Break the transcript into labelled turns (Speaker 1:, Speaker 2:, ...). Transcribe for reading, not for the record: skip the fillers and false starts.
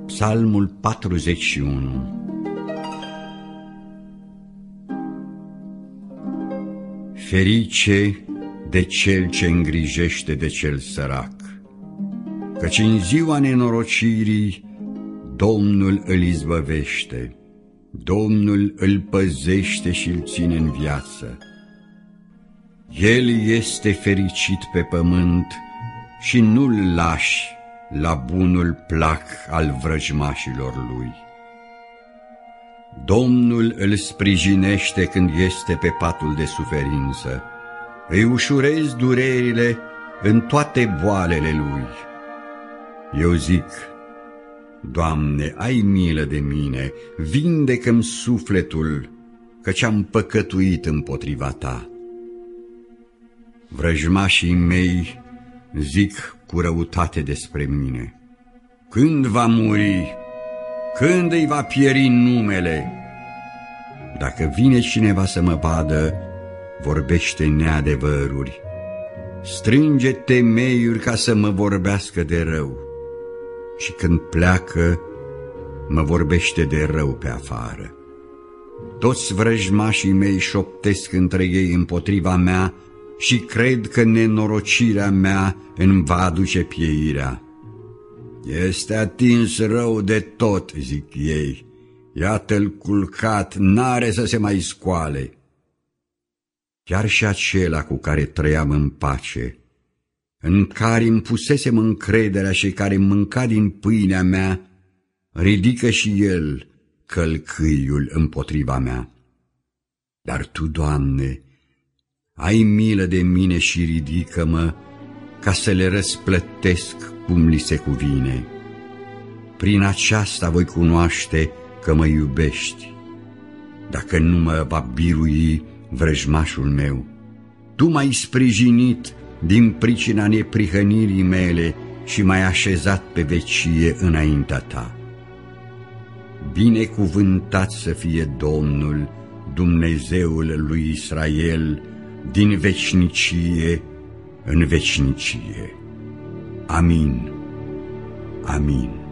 Speaker 1: Psalmul 41. Ferice de cel ce îngrijește de cel sărac, căci în ziua nenorocirii Domnul îl izbăvește, Domnul îl păzește și îl ține în viață. El este fericit pe pământ și nu-l lași la bunul plac al vrăjmașilor lui. Domnul îl sprijinește când este pe patul de suferință, îi ușurezi durerile în toate boalele lui. Eu zic: Doamne, ai milă de mine, vindecă-mi sufletul, căci am păcătuit împotriva Ta. Vrăjmașii mei zic cu răutate despre mine: când va muri? Când îi va pieri numele? Dacă vine cineva să mă vadă, vorbește neadevăruri, strânge temeiuri ca să mă vorbească de rău, și când pleacă, mă vorbește de rău pe afară. Toți vrăjmașii mei șoptesc între ei împotriva mea și cred că nenorocirea mea îmi va aduce pieirea. Este atins rău de tot, zic ei, iată-l culcat, n-are să se mai scoale. Chiar și acela cu care trăiam în pace, în care îmi pusesem încrederea și care mânca din pâinea mea, ridică și el călcâiul împotriva mea. Dar Tu, Doamne, ai milă de mine și ridică-mă ca să le răsplătesc cum li se cuvine. Prin aceasta voi cunoaște că mă iubești. Dacă nu mă va birui vrăjmașul meu, Tu m-ai sprijinit din pricina neprihănirii mele și m-ai așezat pe vecie înaintea Ta. Binecuvântat să fie Domnul, Dumnezeul lui Israel, din veșnicie în veșnicie. Amin. Amin.